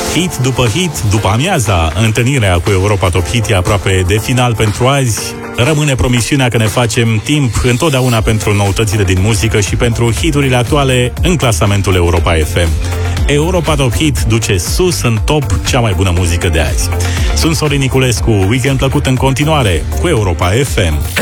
Hit după hit, după amiaza, întâlnirea cu Europa Top Hit e aproape de final pentru azi. Rămâne promisiunea că ne facem timp întotdeauna pentru noutățile din muzică și pentru hiturile actuale în clasamentul Europa FM. Europa Top Hit duce sus în top cea mai bună muzică de azi. Sunt Sorin Niculescu, weekend plăcut în continuare cu Europa FM.